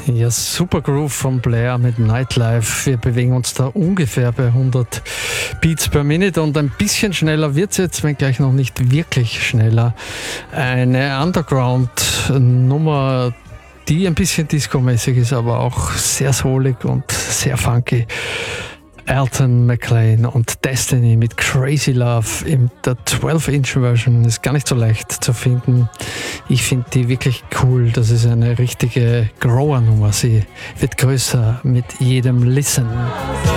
Ja, super Groove von Blair mit Nightlife. Wir bewegen uns da ungefähr bei 100 Beats per Minute und ein bisschen schneller wird es jetzt, wenn gleich noch nicht wirklich schneller. Eine Underground-Nummer, die ein bisschen disco-mäßig ist, aber auch sehr soulig und sehr funky. Alton McLean und Destiny mit Crazy Love in der 12-Inch-Version ist gar nicht so leicht zu finden. Ich finde die wirklich cool. Das ist eine richtige Grower-Nummer. Sie wird größer mit jedem Listen.